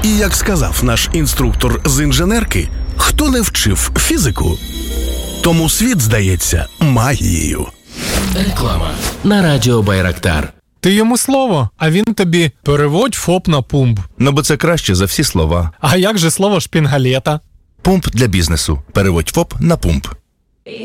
І як сказав наш інструктор з інженерки, хто не вчив фізику, тому світ здається магією. Реклама на радіо Байрактар. Ти йому слово, а він тобі переводь ФОП на пумп. Ну, бо це краще за всі слова. А як же слово шпінгалета? Пумп для бізнесу. Переводь ФОП на пумп.